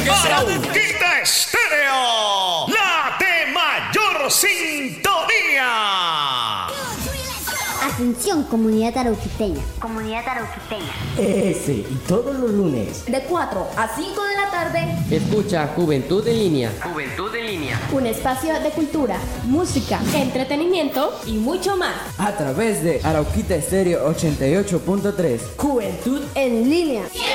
Arauquita Estéreo, la de mayor sintonía. Atención, comunidad arauquiteña. Ese y todos los lunes de 4 a 5 de la tarde. Escucha Juventud en Línea. Un espacio de cultura, música, entretenimiento y mucho más. a través de Arauquita Estéreo 88.3. Juventud en línea.